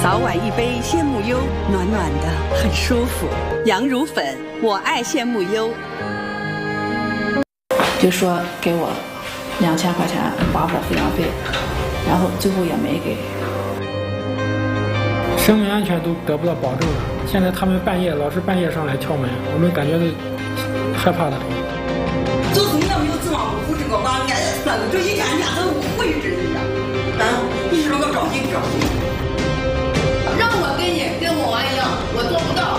早晚一杯鲜木优，暖暖的，很舒服。羊乳粉，我爱鲜木优。 就说给我2000块钱8保抚养费，然后最后也没给。 生命安全都得不到保证了，现在他们老是半夜上来敲门，我们感觉到害怕的。 就从那没有指望不这个把俺算了，这一干家都不会这样，但你说个着急不着急？ 让我给你跟我一样，我做不到。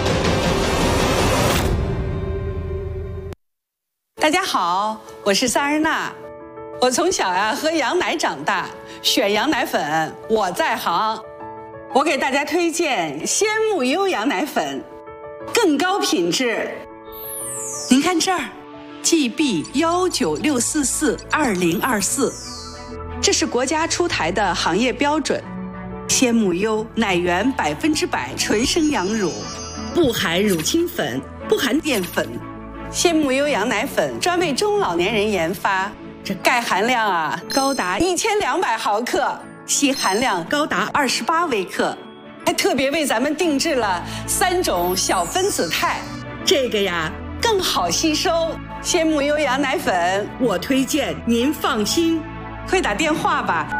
大家好，我是萨尔娜。我从小喝羊奶长大，选羊奶粉我在行。我给大家推荐鲜木优羊奶粉，更高品质。您看这儿 ，GB 196442024，这是国家出台的行业标准。鲜木优奶源100%纯生羊乳，不含乳清粉，不含淀粉。鲜木优羊奶粉专为中老年人研发，这钙含量高达1200毫克。硒含量高达28微克，还特别为咱们定制了3种小分子肽，这个更好吸收。鲜木优羊奶粉，我推荐您放心，快打电话吧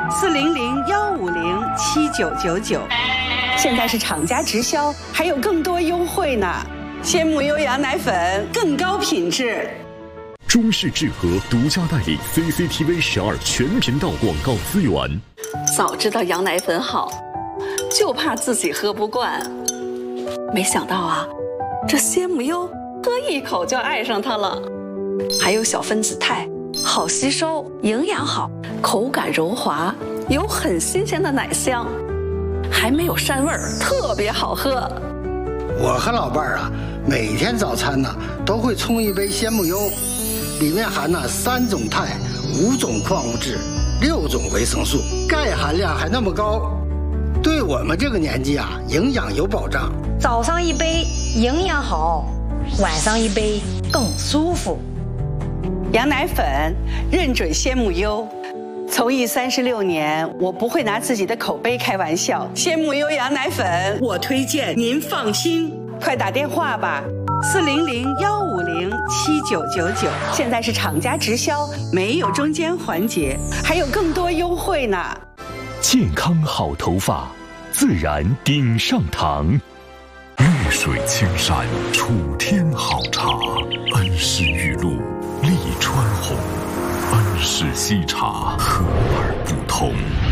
，400-150-7999，现在是厂家直销，还有更多优惠呢。鲜木优羊奶粉更高品质。 中视智和独家代理 CCTV 12全频道广告资源。 早知道羊奶粉好，就怕自己喝不惯。没想到这鲜木优喝一口就爱上它了。还有小分子肽，好吸收，营养好，口感柔滑，有很新鲜的奶香，还没有膻味儿，特别好喝。 我和老伴儿每天早餐都会冲一杯鲜木优。里面含3种肽、5种矿物质、6种维生素，钙含量还那么高，对我们这个年纪营养有保障。 早上一杯营养好，晚上一杯更舒服。 羊奶粉认准鲜木优，从艺36年，我不会拿自己的口碑开玩笑。鲜木优羊奶粉，我推荐您放心，快打电话吧。400-150-7999，现在是厂家直销，没有中间环节，还有更多优惠呢。 健康好头发，自然顶上堂。 绿水青山楚天好茶，恩施玉露利川红，恩施西茶和而不同。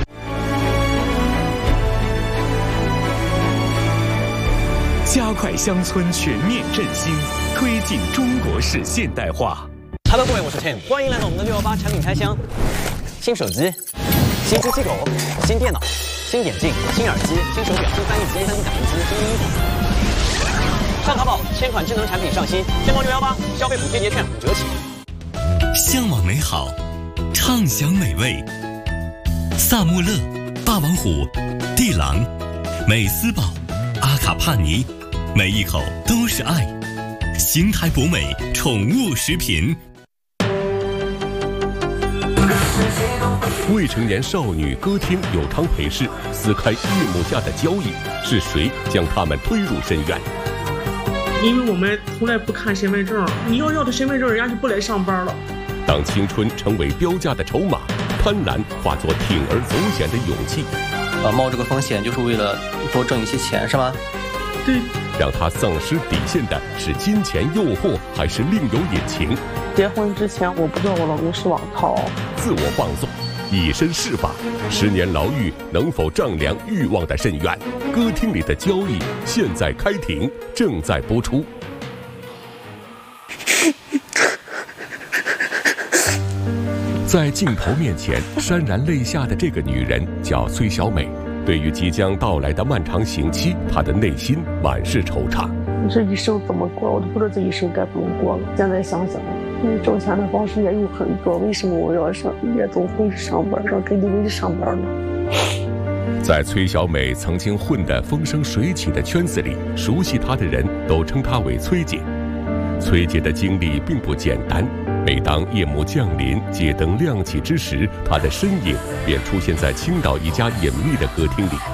加快乡村全面振兴，推进中国式现代化。 Hello， 各位，我是 Tim， 欢迎来到我们的618产品开箱。新手机、新机器狗、新电脑、新眼镜、新耳机、新手表、新翻译机、新打印机、新衣服。上淘宝，1000款智能产品上新，天猫618消费补贴节券5折起。 向往美好，畅享美味。萨穆勒、霸王虎、帝狼、美斯宝、阿卡帕尼，每一口都是爱。邢台博美宠物食品。 未成年少女歌厅有偿陪侍，撕开岳母家的交易，是谁将他们推入深渊？ 因为我们从来不看身份证，你要他身份证，人家就不来上班了。 当青春成为标价的筹码，贪婪化作铤而走险的勇气。 冒这个风险就是为了多挣一些钱，是吗？ 对。 让他丧失底线的是金钱诱惑，还是另有隐情？ 结婚之前我不知道我老公是网逃。 自我放纵，以身试法，10年牢狱能否丈量欲望的深渊？歌厅里的交易现在开庭，正在播出。在镜头面前潸然泪下的这个女人叫崔小美。对于即将到来的漫长刑期，她的内心满是惆怅。 你这一生怎么过？我都不知道这一生该怎么过了。现在想想，你挣钱的方式也有很多，为什么我要上夜总会去上班，让跟你们去上班呢？ 在崔小美曾经混得风生水起的圈子里，熟悉她的人都称她为崔姐。崔姐的经历并不简单。每当夜幕降临，街灯亮起之时，她的身影便出现在青岛一家隐秘的歌厅里。